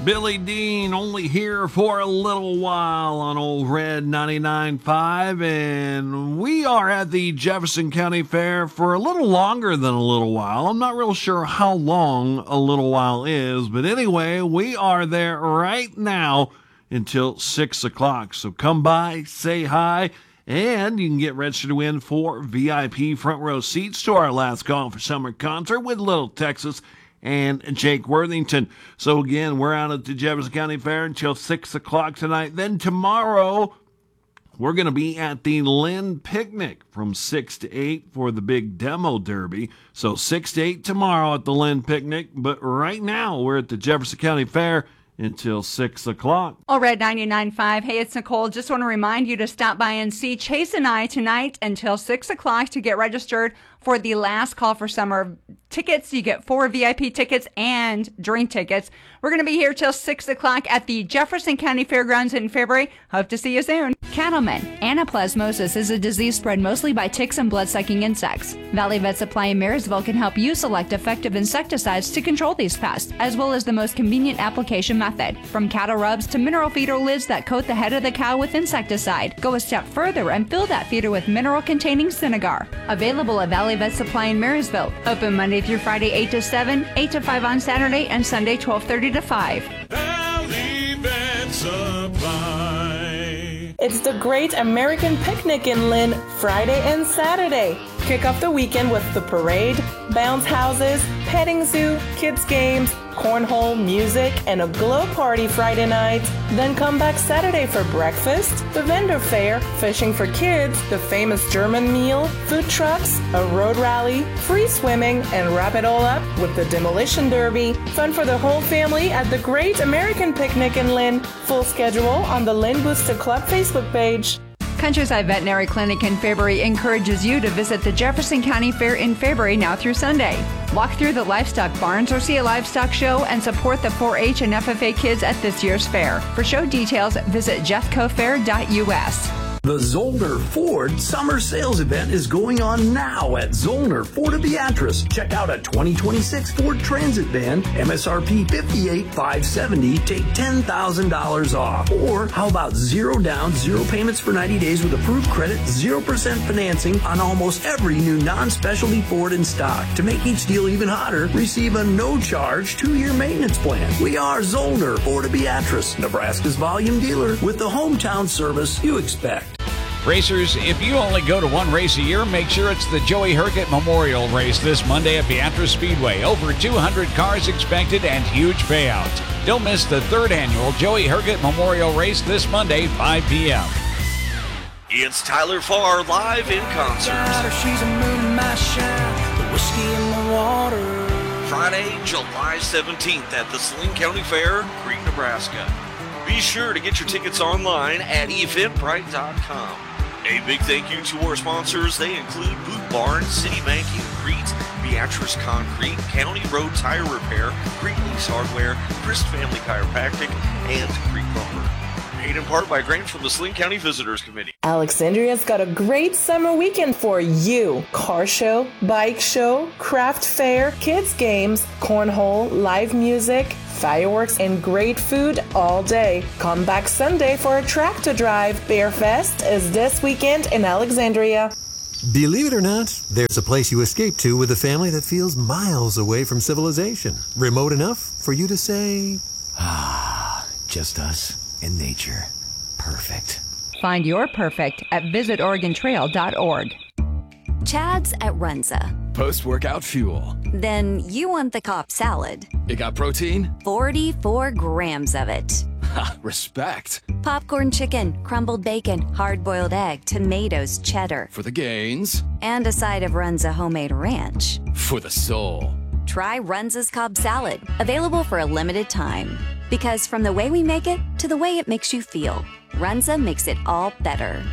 Billy Dean, only here for a little while on Old Red 99.5, and we are at the Jefferson County Fair for a little longer than a little while. I'm not real sure how long a little while is, but anyway, we are there right now until 6 o'clock. So come by, say hi, and you can get registered to win 4 VIP front row seats to our Last Call for Summer concert with Little Texas and Jake Worthington. So again, we're out at the Jefferson County Fair until 6 o'clock tonight. Then tomorrow, we're going to be at the Lynn Picnic from 6 to 8 for the big demo derby. So 6 to 8 tomorrow at the Lynn Picnic. But right now, we're at the Jefferson County Fair until 6 o'clock. All Red 99.5. Hey, it's Nicole. Just want to remind you to stop by and see Chase and I tonight until 6 o'clock to get registered for the Last Call for Summer tickets. You get 4 VIP tickets and drink tickets. We're going to be here till 6 o'clock at the Jefferson County Fairgrounds in February. Hope to see you soon. Cattlemen. Anaplasmosis is a disease spread mostly by ticks and blood-sucking insects. Valley Vet Supply in Marysville can help you select effective insecticides to control these pests, as well as the most convenient application method. From cattle rubs to mineral feeder lids that coat the head of the cow with insecticide. Go a step further and fill that feeder with mineral-containing Cinegar. Available at Valley Vet Supply in Marysville. Open Monday through Friday 8 to 7, 8 to 5 on Saturday, and Sunday 12:30 to 5. Valley Vet Supply. It's the Great American Picnic in Lynn, Friday and Saturday. Kick off the weekend with the parade, bounce houses, petting zoo, kids games, cornhole, music, and a glow party Friday night. Then come back Saturday for breakfast, the vendor fair, fishing for kids, the famous German meal, food trucks, a road rally, free swimming, and wrap it all up with the demolition derby. Fun for the whole family at the Great American Picnic in Lynn. Full schedule on the Lynn Booster Club Facebook page. Countryside Veterinary Clinic in Fairbury encourages you to visit the Jefferson County Fair in Fairbury now through Sunday. Walk through the livestock barns or see a livestock show and support the 4-H and FFA kids at this year's fair. For show details, visit jeffcofair.us. The Zollner Ford Summer Sales Event is going on now at Zollner Ford of Beatrice. Check out a 2026 Ford Transit van, MSRP $58,570, take $10,000 off. Or how about 0 down, 0 payments for 90 days with approved credit, 0% financing on almost every new non-specialty Ford in stock. To make each deal even hotter, receive a no-charge 2-year maintenance plan. We are Zollner Ford of Beatrice, Nebraska's volume dealer with the hometown service you expect. Racers, if you only go to one race a year, make sure it's the Joey Herget Memorial Race this Monday at Beatrice Speedway. Over 200 cars expected and huge payouts. Don't miss the 3rd annual Joey Herget Memorial Race this Monday, 5 p.m. It's Tyler Farr live in concert. She's a moon, my shine, the whiskey in the water. Friday, July 17th at the Saline County Fair, Crete, Nebraska. Be sure to get your tickets online at eventbrite.com. A big thank you to our sponsors. They include Boot Barn, City Bank in Crete, Beatrice Concrete, County Road Tire Repair, Crete Lease Hardware, Christ Family Chiropractic, and Crete Lumber. Paid in part by grants from the Saline County Visitors Committee. Alexandria's got a great summer weekend for you. Car show, bike show, craft fair, kids games, cornhole, live music, fireworks, and great food all day. Come back Sunday for a tractor drive. Bear Fest is this weekend in Alexandria. Believe it or not, there's a place you escape to with a family that feels miles away from civilization. Remote enough for you to say, ah, just us and nature. Perfect. Find your perfect at visitoregontrail.org. Chad's at Runza. Post-workout fuel. Then you want the Cobb salad. It got protein? 44 grams of it. Ha, respect. Popcorn chicken, crumbled bacon, hard-boiled egg, tomatoes, cheddar. For the gains. And a side of Runza homemade ranch. For the soul. Try Runza's Cobb salad. Available for a limited time. Because from the way we make it to the way it makes you feel, Runza makes it all better.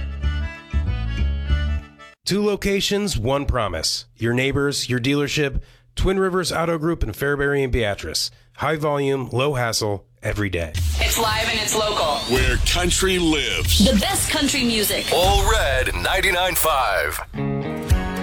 2 locations, 1 promise. Your neighbors, your dealership, Twin Rivers Auto Group in Fairbury and Beatrice. High volume, low hassle, every day. It's live and it's local. Where country lives. The best country music. All Red 99.5.